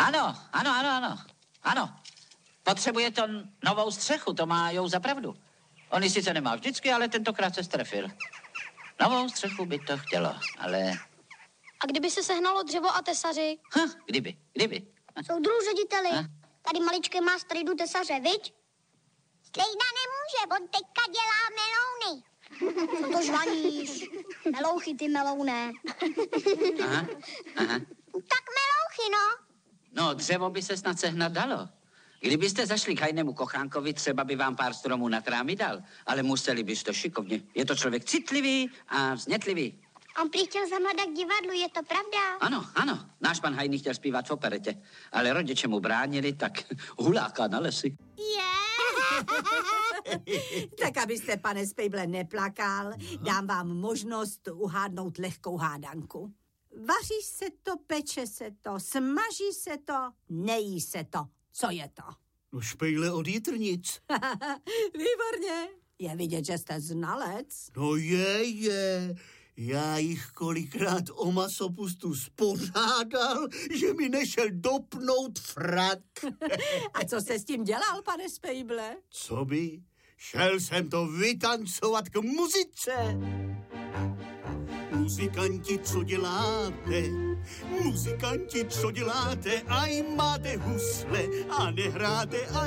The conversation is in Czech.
Ano. Potřebuje to novou střechu, to má Jou za pravdu. On ji sice nemá vždycky, ale tentokrát se strefil. Novou střechu by to chtělo, ale... A kdyby se sehnalo dřevo a tesaři? Kdyby. Soudruhu řediteli, tady maličké má strejdu tesaře, viď? Strejda nemůže, on teďka dělá melouny. Co to žvaníš? Melouchy, ty melouné. Aha. Tak melouchy, no. No, dřevo by se snad sehnat dalo. Kdybyste zašli k hajnému kochránkovi, třeba by vám pár stromů na trámy dal, ale museli byste šikovně. Je to člověk citlivý a vznětlivý. On prý chtěl zamladat k divadlu, je to pravda? Ano. Náš pan Hajný chtěl zpívat v operetě, ale rodiče mu bránili, tak huláká na lesy. Tak abyste, pane Spejble, neplakal, dám vám možnost uhádnout lehkou hádanku. Vaří se to, peče se to, smaží se to, nejí se to. Co je to? No špejle od jitrnic. Výborně. Je vidět, že jste znalec. No je. Já jich kolikrát o masopustu spořádal, že mi nešel dopnout frak. A co jste s tím dělal, pane Spejble? Co by? Šel jsem to vytancovat k muzice. Muzikanti, co děláte? Muzikanti, co děláte? Aj máte husle a nehráte, aj